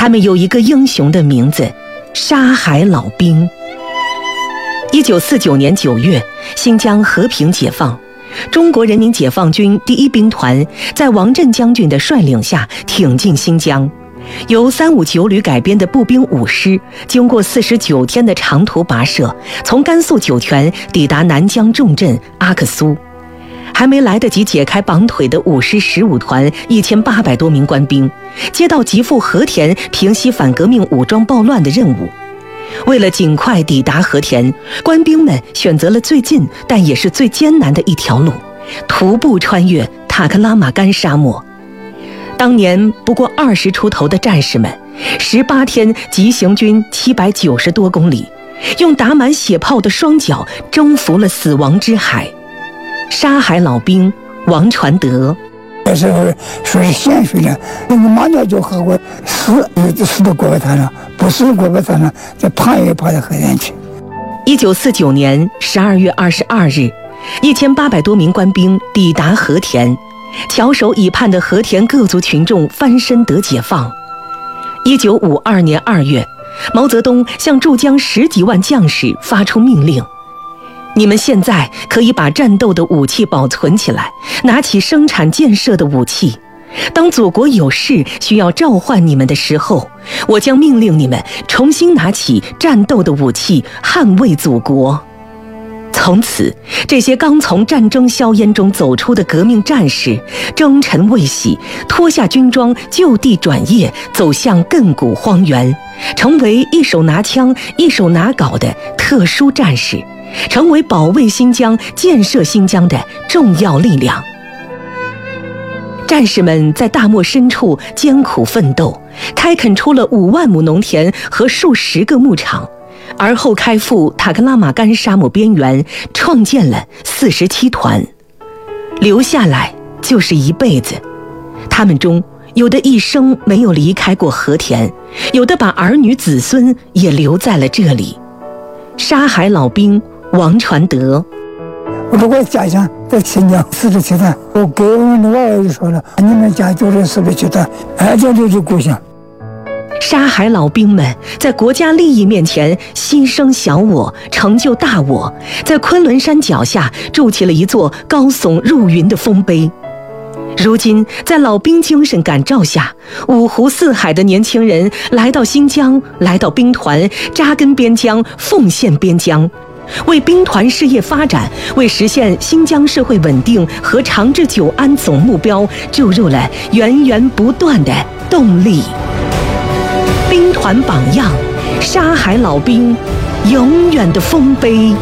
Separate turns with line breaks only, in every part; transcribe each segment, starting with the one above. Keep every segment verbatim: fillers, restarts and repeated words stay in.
他们有一个英雄的名字——沙海老兵。一九四九年九月，新疆和平解放，中国人民解放军第一兵团在王震将军的率领下挺进新疆。由三五九旅改编的步兵五师，经过四十九天的长途跋涉，从甘肃酒泉抵达南疆重镇阿克苏。还没来得及解开绑腿的五师十五团一千八百多名官兵，接到急赴和田平息反革命武装暴乱的任务。为了尽快抵达和田，官兵们选择了最近但也是最艰难的一条路，徒步穿越塔克拉玛干沙漠。当年不过二十出头的战士们，十八天急行军七百九十多公里，用打满血泡的双脚征服了死亡之海。沙海老兵王传德，
那时候说是鲜血呢，那个马上就和我死死到锅巴滩上，不死锅巴滩上，再爬也爬到河边去。
一九四九年十二月二十二日，一千八百多名官兵抵达和田。翘首以盼的和田各族群众翻身得解放。一九五二年二月，毛泽东向驻疆十几万将士发出命令：你们现在可以把战斗的武器保存起来，拿起生产建设的武器。当祖国有事需要召唤你们的时候，我将命令你们重新拿起战斗的武器，捍卫祖国。从此，这些刚从战争硝烟中走出的革命战士，征尘未洗，脱下军装，就地转业，走向亘古荒原，成为一手拿枪、一手拿镐的特殊战士，成为保卫新疆、建设新疆的重要力量。战士们在大漠深处艰苦奋斗，开垦出了五万亩农田和数十个牧场。而后开赴塔克拉玛干沙漠边缘，创建了四十七团。留下来就是一辈子。他们中有的一生没有离开过和田，有的把儿女子孙也留在了这里。沙海老兵王传德，
我说我家乡在新疆四十七团，我给我们的娃儿就说了，你们家就是四十七团，哎，这就是故乡。
沙海老兵们在国家利益面前牺牲小我，成就大我，在昆仑山脚下筑起了一座高耸入云的丰碑。如今，在老兵精神感召下，五湖四海的年轻人来到新疆，来到兵团，扎根边疆，奉献边疆，为兵团事业发展，为实现新疆社会稳定和长治久安总目标注入了源源不断的动力。兵团榜样，沙海老兵，永远的丰碑。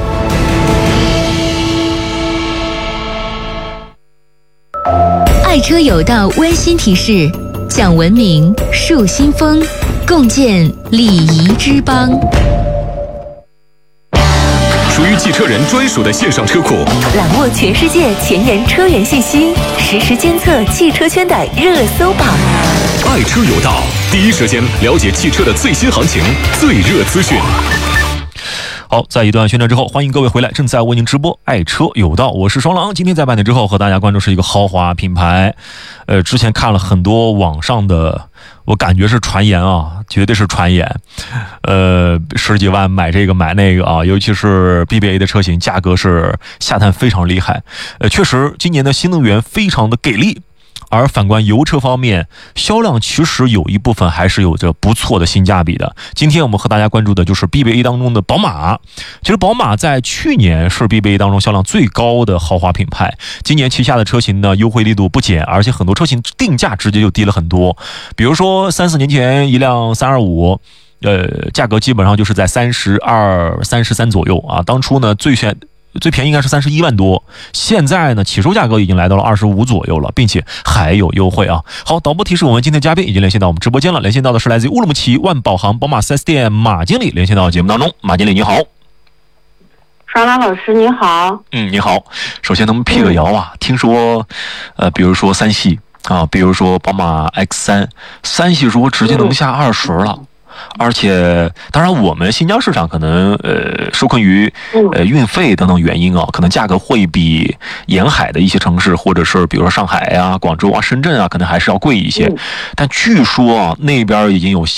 爱车有道温馨提示：讲文明，树新风，共建礼仪之邦。
属于汽车人专属的线上车库，
揽握全世界前沿车源信息，实时监测汽车圈的热搜榜。
爱车有道，第一时间了解汽车的最新行情、最热资讯。
好，在一段宣传之后，欢迎各位回来，正在为您直播爱车有道，我是双狼。今天在半点之后和大家关注是一个豪华品牌，呃，之前看了很多网上的，我感觉是传言啊，绝对是传言，呃，十几万买这个买那个啊，尤其是 B B A 的车型，价格是下探非常厉害，呃，确实今年的新能源非常的给力。而反观油车方面，销量其实有一部分还是有着不错的性价比的。今天我们和大家关注的就是 B B A 当中的宝马。其实宝马在去年是 B B A 当中销量最高的豪华品牌，今年旗下的车型呢优惠力度不减，而且很多车型定价直接就低了很多。比如说三四年前一辆三二五，呃，价格基本上就是在三十二、三十三左右啊。当初呢最选。最便宜应该是三十一万多，现在呢起售价格已经来到了二十五左右了，并且还有优惠啊。好，导播提示我们今天嘉宾已经连线到我们直播间了，连线到的是来自于乌鲁木齐万宝行宝马 四 S 店马经理，连线到节目当中。马经理你好。
双狼老师你好。
嗯，你好。首先能不能辟个谣啊？嗯、听说，呃，比如说三系啊，比如说宝马 X 三，三系说直接能下二十了。嗯，而且，当然，我们新疆市场可能呃受困于呃运费等等原因啊，可能价格会比沿海的一些城市，或者是比如说上海啊、广州啊、深圳啊，可能还是要贵一些。但据说啊，那边已经有